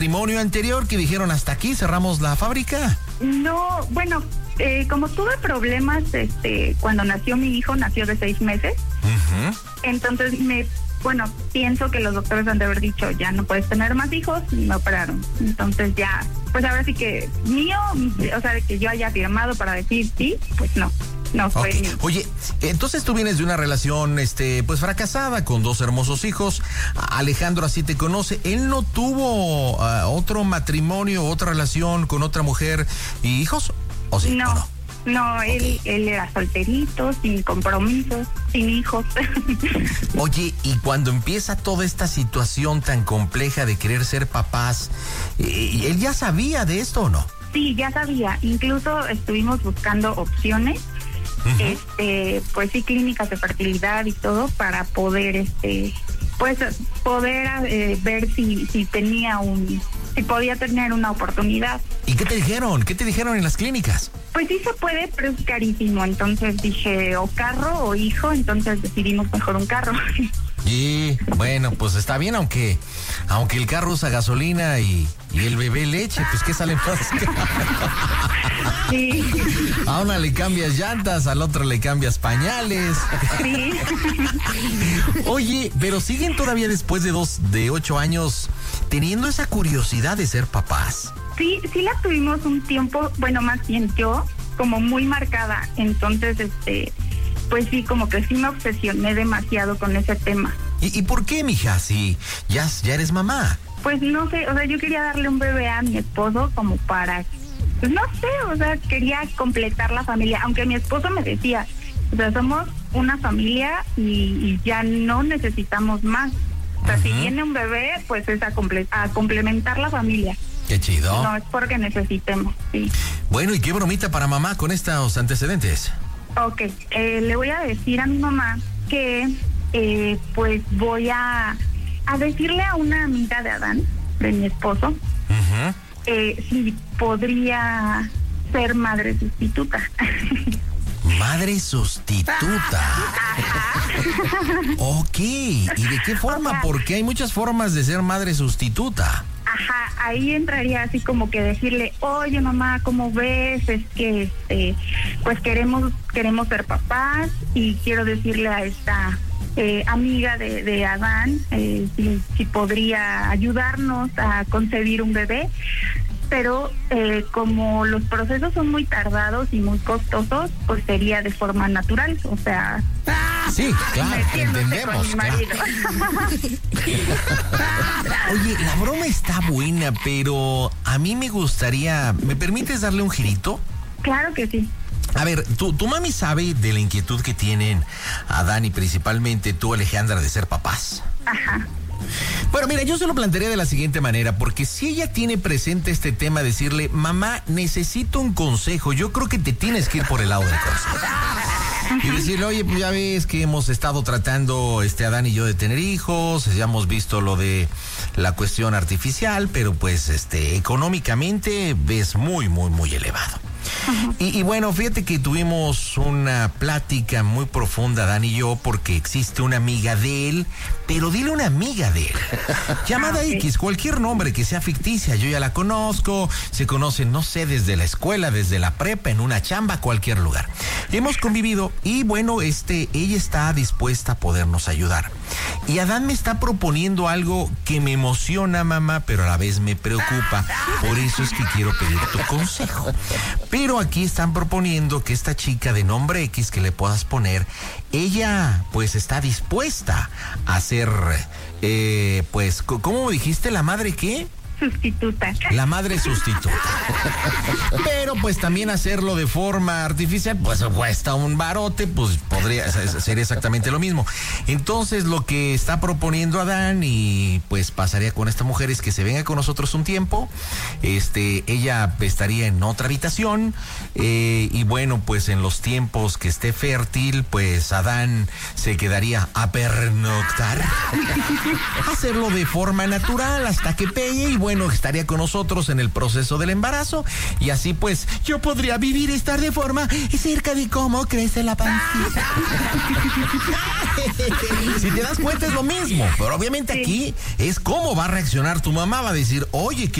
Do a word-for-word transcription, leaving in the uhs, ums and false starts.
matrimonio anterior que dijeron hasta aquí, cerramos la fábrica? No, bueno, eh, como tuve problemas, este, cuando nació mi hijo, nació de seis meses, uh-huh. Entonces me, bueno, pienso que los doctores han de haber dicho, ya no puedes tener más hijos, y me operaron. Entonces ya, pues ahora sí que mío, o sea, de que yo haya firmado para decir sí, pues no. No fue. Okay. Oye, entonces tú vienes de una relación, este, pues fracasada, con dos hermosos hijos. Alejandro así te conoce. Él no tuvo uh, otro matrimonio, otra relación con otra mujer y hijos, ¿o sí? No, ¿o no? no, okay. él, él era solterito, sin compromisos, sin hijos. Oye, y cuando empieza toda esta situación tan compleja de querer ser papás, ¿él ya sabía de esto o no? Sí, ya sabía. Incluso estuvimos buscando opciones. Uh-huh. Este, pues sí, clínicas de fertilidad y todo para poder, este, pues poder eh, ver si si tenía un, si podía tener una oportunidad. ¿Y qué te dijeron? ¿Qué te dijeron en las clínicas? Pues sí se puede, pero es carísimo. Entonces dije o carro o hijo, entonces decidimos mejor un carro. Y bueno, pues está bien, aunque aunque el carro usa gasolina y, y el bebé leche, pues ¿qué sale más? Sí. A una le cambias llantas, al otro le cambias pañales. Sí. Oye, pero siguen todavía después de dos, de ocho años teniendo esa curiosidad de ser papás. Sí, sí la tuvimos un tiempo, bueno, más bien yo, como muy marcada. Entonces, este, pues sí, como que sí me obsesioné demasiado con ese tema. ¿Y, y por qué, mija? Si ya, ya eres mamá. Pues no sé, o sea, yo quería darle un bebé a mi esposo como para, pues no sé, o sea, quería completar la familia, aunque mi esposo me decía, o sea, somos una familia y, y ya no necesitamos más. O sea, uh-huh. Si viene un bebé, pues es a, comple- a complementar la familia. Qué chido. No, es porque necesitemos, sí. Bueno, ¿y qué bromita para mamá con estos antecedentes? Ok, eh, le voy a decir a mi mamá que eh, pues voy a, a decirle a una amiga de Adán, de mi esposo, uh-huh. eh, si podría ser madre sustituta. Madre sustituta. Ok, ¿y de qué forma? O sea, porque hay muchas formas de ser madre sustituta. Ajá, ahí entraría así como que decirle, oye mamá, ¿cómo ves? Es que este, pues queremos, queremos ser papás y quiero decirle a esta eh, amiga de, de Adán eh, si, si podría ayudarnos a concebir un bebé. Pero eh, como los procesos son muy tardados y muy costosos, pues sería de forma natural, o sea... Sí, claro, entendemos. Claro. Oye, la broma está buena, pero a mí me gustaría... ¿Me permites darle un girito? Claro que sí. A ver, tu, tu mami sabe de la inquietud que tienen Adán y principalmente tú, Alejandra, de ser papás. Ajá. Bueno, mira, yo se lo plantearía de la siguiente manera, porque si ella tiene presente este tema, decirle, mamá, necesito un consejo, yo creo que te tienes que ir por el lado del consejo. Y decirle, oye, pues ya ves que hemos estado tratando, este, Adán y yo, de tener hijos, ya hemos visto lo de la cuestión artificial, pero pues, este, económicamente es muy, muy, muy elevado. Uh-huh. Y, y bueno, fíjate que tuvimos una plática muy profunda, Dan y yo, porque existe una amiga de él, pero dile una amiga de él, llamada ah, okay. X, cualquier nombre que sea ficticia, yo ya la conozco, se conocen, no sé, desde la escuela, desde la prepa, en una chamba, cualquier lugar. Hemos convivido y bueno, este, ella está dispuesta a podernos ayudar. Y Adán me está proponiendo algo que me emociona, mamá, pero a la vez me preocupa, por eso es que quiero pedir tu consejo. Pero aquí están proponiendo que esta chica de nombre X que le puedas poner, ella pues está dispuesta a ser, eh, pues, ¿cómo dijiste? ¿La madre qué? Sustituta. La madre sustituta. Pero pues también hacerlo de forma artificial, pues cuesta un barote, pues podría ser exactamente lo mismo. Entonces lo que está proponiendo Adán y pues pasaría con esta mujer es que se venga con nosotros un tiempo, este, ella estaría en otra habitación eh, y bueno, pues en los tiempos que esté fértil, pues Adán se quedaría a pernoctar, hacerlo de forma natural hasta que pegue y bueno, bueno, estaría con nosotros en el proceso del embarazo y así pues yo podría vivir y estar de forma cerca de cómo crece la pancita. Si te das cuenta es lo mismo, pero obviamente Sí. aquí es cómo va a reaccionar tu mamá, va a decir, oye, ¿qué